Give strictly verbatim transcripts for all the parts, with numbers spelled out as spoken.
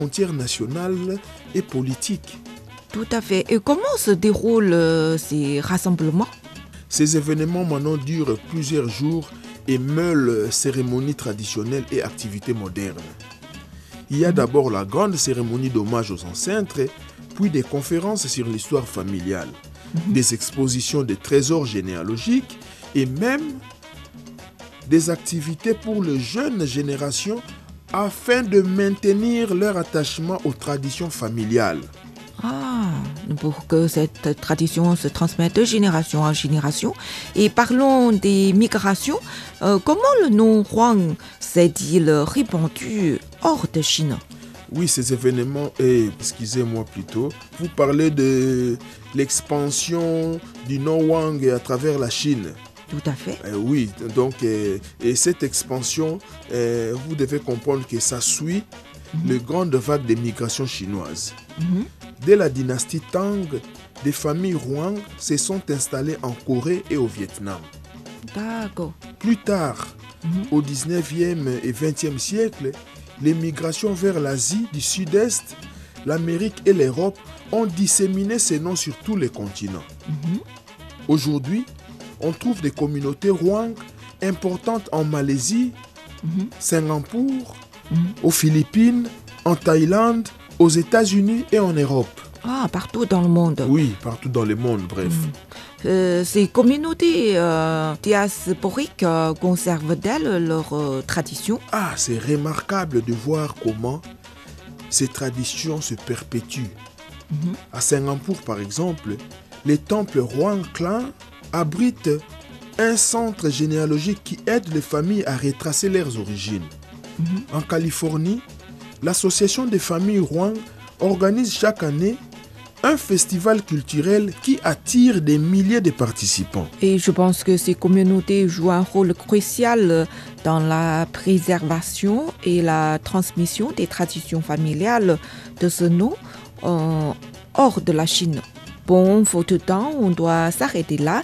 frontières nationales et politiques. Tout à fait. Et comment se déroulent euh, ces rassemblements? Ces événements maintenant durent plusieurs jours et mêlent cérémonies traditionnelles et activités modernes. Il y a d'abord la grande cérémonie d'hommage aux ancêtres, puis des conférences sur l'histoire familiale, mm-hmm. des expositions de trésors généalogiques et même des activités pour les jeunes générations afin de maintenir leur attachement aux traditions familiales. Ah, pour que cette tradition se transmette de génération en génération. Et parlons des migrations. Euh, comment le nom Huang s'est-il répandu hors de Chine? Oui, ces événements, et excusez-moi plutôt, vous parlez de l'expansion du nom Huang à travers la Chine. Tout à fait. Euh, oui, donc, euh, et cette expansion, euh, vous devez comprendre que ça suit mm-hmm. les grandes vagues de migration chinoise. Mm-hmm. Dès la dynastie Tang, des familles Huang se sont installées en Corée et au Vietnam. D'accord. Plus tard, mm-hmm. au dix-neuvième et vingtième siècle, les migrations vers l'Asie du Sud-Est, l'Amérique et l'Europe ont disséminé ces noms sur tous les continents. Mm-hmm. Aujourd'hui, on trouve des communautés Huang importantes en Malaisie, mm-hmm. Singapour, mm-hmm. aux Philippines, en Thaïlande, aux États-Unis et en Europe. Ah, partout dans le monde. Oui, partout dans le monde, bref. Mm. Euh, ces communautés euh, diasporiques euh, conservent-elles leurs euh, traditions? Ah, c'est remarquable de voir comment ces traditions se perpétuent. Mm-hmm. À Singapour, par exemple, les temples Huang Clan abrite un centre généalogique qui aide les familles à retracer leurs origines. Mm-hmm. En Californie, l'association des familles Huang organise chaque année un festival culturel qui attire des milliers de participants. Et je pense que ces communautés jouent un rôle crucial dans la préservation et la transmission des traditions familiales de ce nom euh, hors de la Chine. Bon, faute de temps, on doit s'arrêter là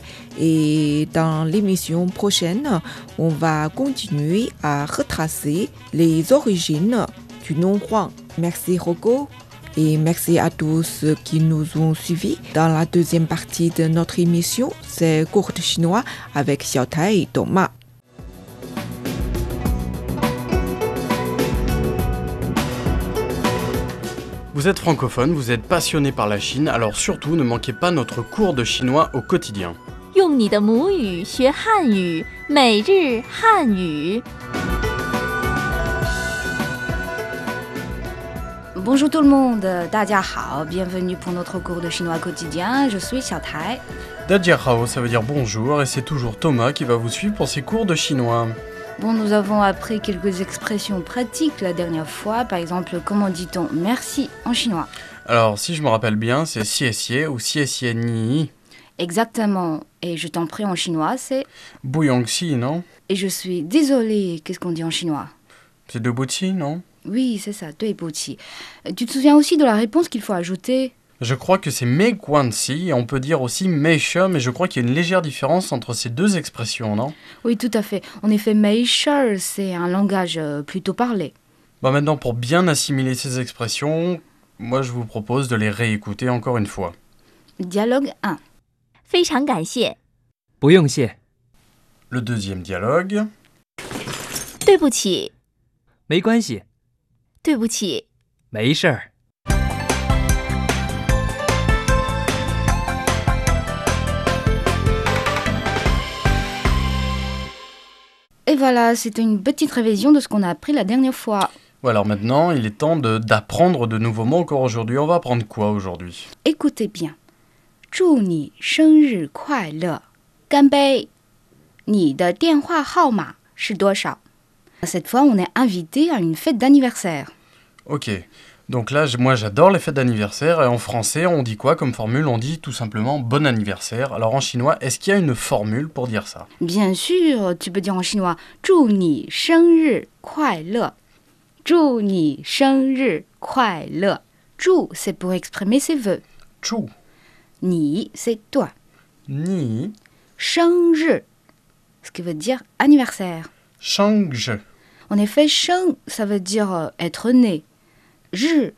et dans l'émission prochaine, on va continuer à retracer les origines du nom Huang. Merci Rocco et merci à tous qui nous ont suivis. Dans la deuxième partie de notre émission, c'est Cours de chinois avec Xiaotai et Thomas. Vous êtes francophone, vous êtes passionné par la Chine, alors surtout ne manquez pas notre cours de chinois au quotidien. 用你的母语学汉语，每日汉语。 Bonjour tout le monde, 大家好, bienvenue pour notre cours de chinois quotidien, je suis Xiaotai. Dajiahao, ça veut dire bonjour, et c'est toujours Thomas qui va vous suivre pour ses cours de chinois. Bon, nous avons appris quelques expressions pratiques la dernière fois, par exemple, comment dit-on merci en chinois? Alors, si je me rappelle bien, c'est xie xie ou xie xie ni. Exactement, et je t'en prie en chinois, c'est... Buyongxi, non? Et je suis désolée, qu'est-ce qu'on dit en chinois? C'est debuqi, non? Oui, c'est ça, Duibuqi. Tu te souviens aussi de la réponse qu'il faut ajouter? Je crois que c'est meguanxi, et on peut dire aussi meisha, mais je crois qu'il y a une légère différence entre ces deux expressions, non? Oui, tout à fait. En effet, meisha, c'est un langage plutôt parlé. Bon, maintenant, pour bien assimiler ces expressions, moi je vous propose de les réécouter encore une fois. Dialogue un. 非常感谢。 不用谢。 Le deuxième dialogue. 对不起。 没关系。 对不起。 没事儿。 Et voilà, c'était une petite révision de ce qu'on a appris la dernière fois. Ouais, alors maintenant, il est temps de, d'apprendre de nouveaux mots encore aujourd'hui. On va apprendre quoi aujourd'hui? Écoutez bien. 祝你生日快乐，干杯。你的电话号码是多少？ Cette fois, on est invité à une fête d'anniversaire. Ok, donc là, moi j'adore les fêtes d'anniversaire, et en français, on dit quoi comme formule? On dit tout simplement bon anniversaire. Alors en chinois, est-ce qu'il y a une formule pour dire ça? Bien sûr, tu peux dire en chinois 祝你生日快乐。祝你生日快乐。祝 c'est pour exprimer ses vœux. 祝你 c'est toi. 你生日 ce qui veut dire anniversaire. 生日 En effet, sheng, ça veut dire euh, être né. 日